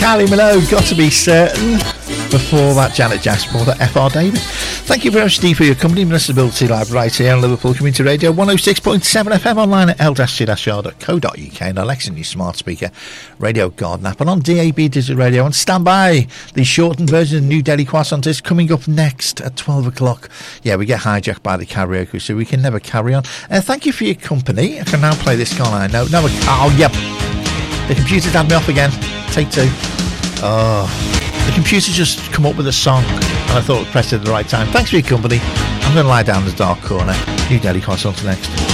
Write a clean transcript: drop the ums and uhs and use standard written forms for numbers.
Kylie Minogue, Got to Be Certain. Before that, Janet Jackson, before that, F.R. David. Thank you very much, Steve, for your company. Municipality Live right here on Liverpool Community Radio 106.7 FM, online at l-c-r.co.uk, and Alexa, your smart speaker, Radio Garden app, and on DAB Digital Radio. And stand by, the shortened version of New Delhi Croissant is coming up next at 12 o'clock. Yeah, we get hijacked by the karaoke, so we can never carry on. Thank you for your company. I can now play this, can't I? No, oh, yep. The computer's had me off again. Take two. Oh, the computer just come up with a song, and I thought I pressed it at the right time. Thanks for your company. I'm going to lie down in the dark corner. New Delhi Croissant next.